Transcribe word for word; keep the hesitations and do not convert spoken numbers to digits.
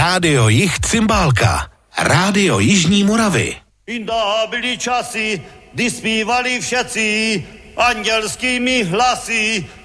Rádio Jih Cymbálka. Rádio Jižní Moravy. Inda byly časy, kdy zpívali všetci andělskými hlasy.